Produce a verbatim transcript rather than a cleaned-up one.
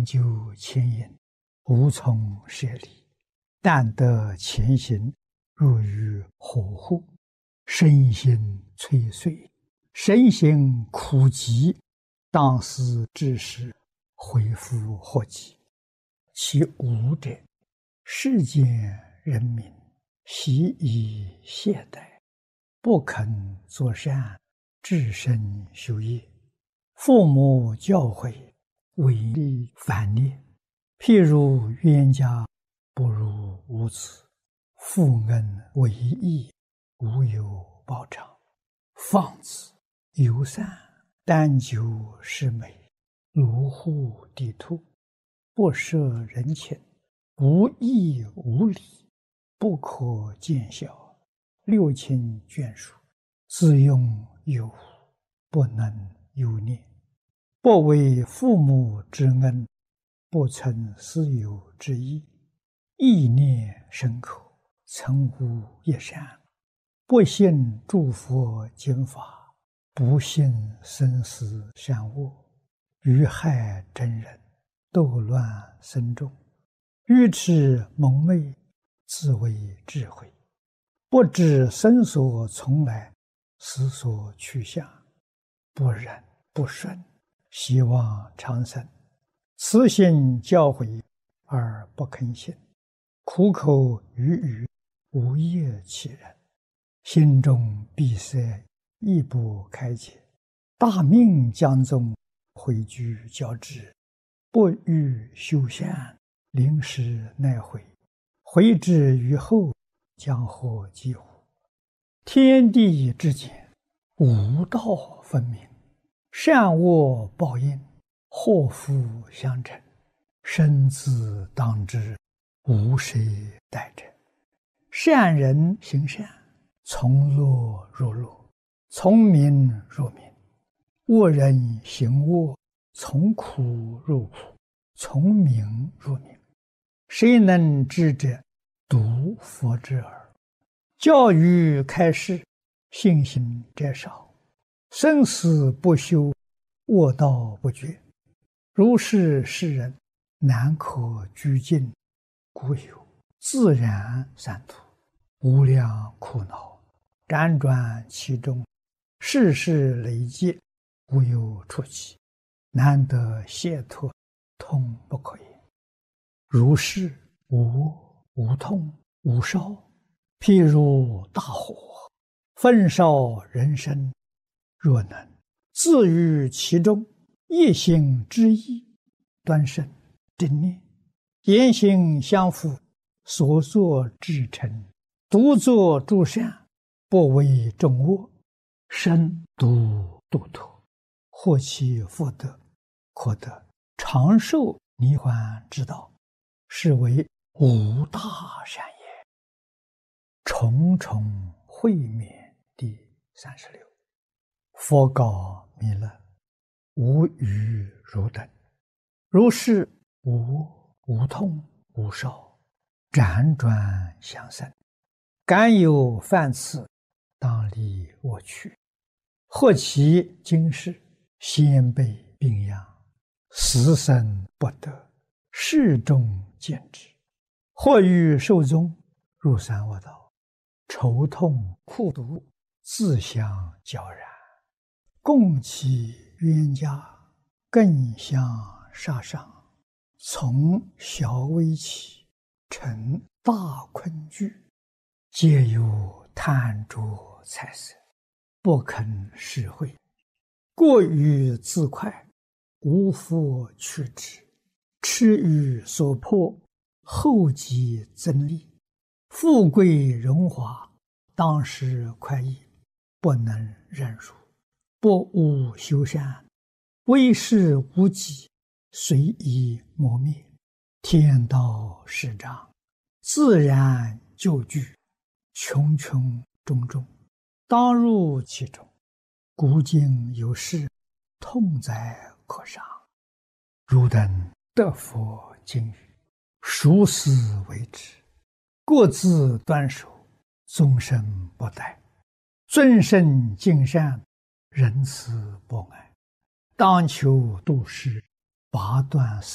究前因，无从舍离。但得前行，入于火湖，身心摧碎，身心苦极，当思之时，恢复祸及。其无者，世间人民习以懈怠，不肯作善，至身修业。父母教诲，违逆反逆。譬如冤家不如无子，父恩为义，无有报偿。放子游散，但求是美，如护地兔，不摄人情，无义无礼，不可见效，六亲眷属，自用有不能有念，不为父母之恩，不存私有之意，意念深刻，曾无一善，不信诸佛经法，不信生死善恶，于害真人，斗乱僧众，愚痴蒙昧，自为智慧，不知生所从来，死所去向，不忍不顺，希望长生。慈心教诲而不肯信，苦口语语，无业其人，心中闭塞，亦不开解。大命将宗，毁居交织，不欲修善，临时奈悔，悔之于后，将获几乎？天地之间，无道分明，善恶报应，祸福相承，生死当知，无谁代者。善人行善，从乐入乐，从名入名；恶人行恶，从苦入苦，从名入名。谁能知者？独佛之耳。教育开示，信心者少，生死不休，恶道不绝。如是世人，难可居尽，故有自然三途，无量苦恼，辗转其中，世事累劫，无有出期，难得解脱，痛不可言。如是无无痛无烧，譬如大火，焚烧人生。若能自于其中，一心之意，端身正念，言行相符，所作至诚，独作诸善，不为众恶，身独度脱，获其福德，可得长寿涅槃之道，是为无大善也。重重会面第三十六。佛告弥勒：无余汝等，如是无无痛无烧，辗转相生，敢有犯次，当离我去。或其今世，先被病殃，死生不得，世众见之。或欲寿终，入三恶道，愁痛苦毒，自相交然，共其冤家，更相杀伤，从小危起，成大困惧，皆有贪着财色，不肯施惠，过于自快，无复去之，痴于所迫，后继增利，富贵荣华，当时快意，不能忍辱，不务修善，为事无己，随意磨灭。天道始长，自然就具，穷穷种种，当入其中。古今有事，痛哉可伤。汝等得佛经语，熟思为之，各自端守，终身不殆，尊圣敬善，仁慈博爱，当求度世，拔断